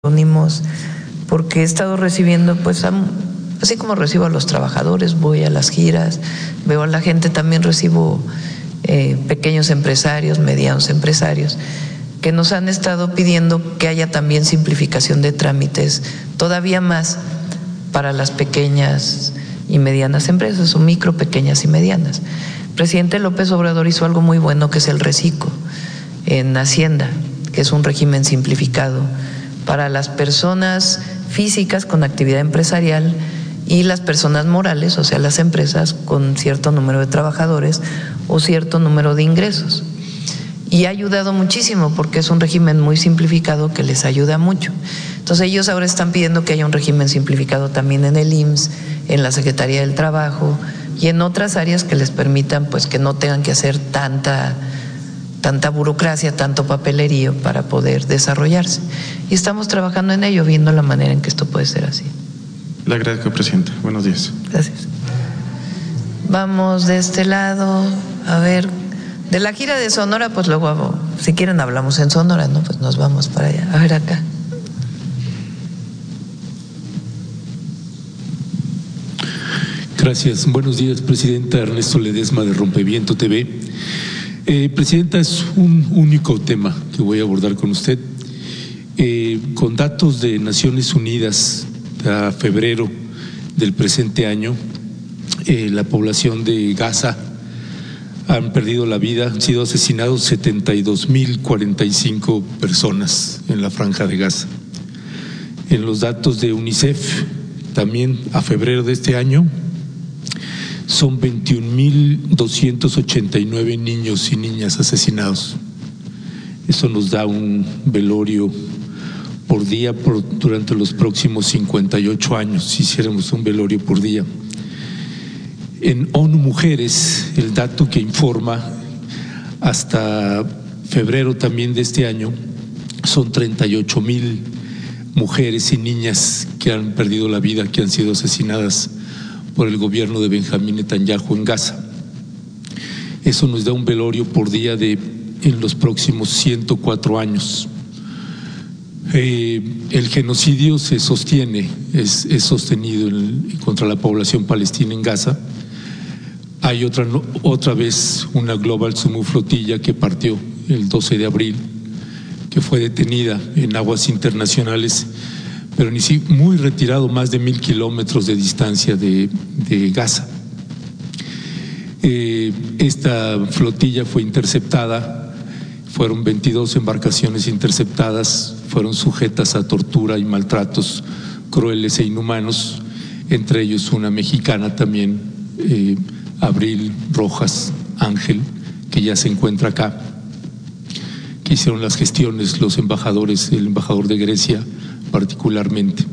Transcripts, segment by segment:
unimos porque he estado recibiendo, pues, así como recibo a los trabajadores, voy a las giras, veo a la gente, también recibo pequeños empresarios, medianos empresarios, que nos han estado pidiendo que haya también simplificación de trámites, todavía más para las pequeñas y medianas empresas, o micro, pequeñas y medianas. El presidente López Obrador hizo algo muy bueno, que es el RECICO en Hacienda, que es un régimen simplificado para las personas físicas con actividad empresarial y las personas morales, o sea, las empresas con cierto número de trabajadores o cierto número de ingresos. Y ha ayudado muchísimo porque es un régimen muy simplificado que les ayuda mucho. Entonces ellos ahora están pidiendo que haya un régimen simplificado también en el IMSS, en la Secretaría del Trabajo y en otras áreas que les permitan, pues, que no tengan que hacer tanta burocracia, tanto papelerío para poder desarrollarse. Y estamos trabajando en ello, viendo la manera en que esto puede ser así. Le agradezco, presidente. Buenos días. Gracias. Vamos de este lado, a ver, de la gira de Sonora, pues luego, si quieren hablamos en Sonora, ¿no? Pues nos vamos para allá. A ver acá. Gracias. Buenos días, presidenta. Ernesto Ledesma, de Rompeviento TV. Presidenta, es un único tema que voy a abordar con usted. Con datos de Naciones Unidas a febrero del presente año, la población de Gaza han perdido la vida, han sido asesinados 72.045 personas en la franja de Gaza. En los datos de UNICEF, también a febrero de este año, son 21.289 niños y niñas asesinados. Eso nos da un velorio por día durante los próximos 58 años, si hiciéramos un velorio por día. En ONU Mujeres, el dato que informa hasta febrero también de este año, son 38.000 mujeres y niñas que han perdido la vida, que han sido asesinadas por el gobierno de Benjamín Netanyahu en Gaza. Eso nos da un velorio por día en los próximos 104 años. El genocidio se sostiene, es sostenido contra la población palestina en Gaza. Hay otra vez una Global Sumu Flotilla que partió el 12 de abril, que fue detenida en aguas internacionales, pero muy retirado, más de 1,000 kilómetros de distancia de Gaza. Esta flotilla fue interceptada, fueron 22 embarcaciones interceptadas, fueron sujetas a tortura y maltratos crueles e inhumanos, entre ellos una mexicana también, Abril Rojas Ángel, que ya se encuentra acá, que hicieron las gestiones los embajadores, el embajador de Grecia particularmente.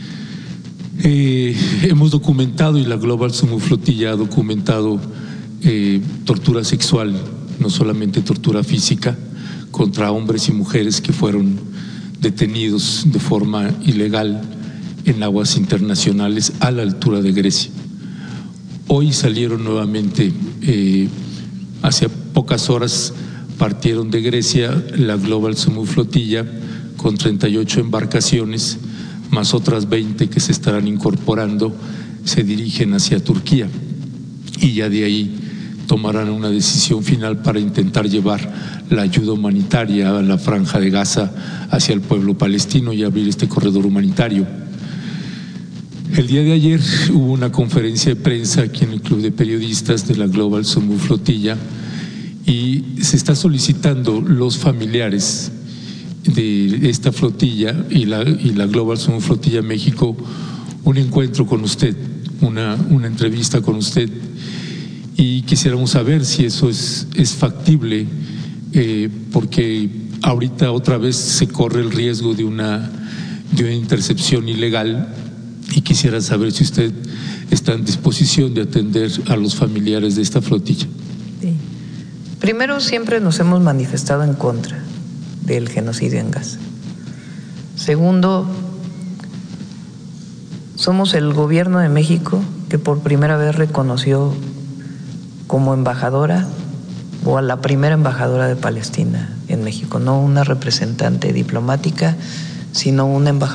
Hemos documentado, y la Global Sumu Flotilla ha documentado tortura sexual, no solamente tortura física, contra hombres y mujeres que fueron detenidos de forma ilegal en aguas internacionales a la altura de Grecia. Hoy salieron nuevamente, hace pocas horas partieron de Grecia la Global Sumu Flotilla con 38 embarcaciones, más otras 20 que se estarán incorporando, se dirigen hacia Turquía y ya de ahí tomarán una decisión final para intentar llevar la ayuda humanitaria a la franja de Gaza hacia el pueblo palestino y abrir este corredor humanitario. El día de ayer hubo una conferencia de prensa aquí en el Club de Periodistas de la Global Sumu Flotilla y se está solicitando los familiares de esta flotilla y la Global Sumu Flotilla México un encuentro con usted, una entrevista con usted, y quisiéramos saber si eso es factible, porque ahorita otra vez se corre el riesgo de una intercepción ilegal, y quisiera saber si usted está en disposición de atender a los familiares de esta flotilla. Sí. Primero, siempre nos hemos manifestado en contra del genocidio en Gaza. Segundo, somos el gobierno de México que por primera vez reconoció como embajadora, o a la primera embajadora de Palestina en México, no una representante diplomática, sino un embajador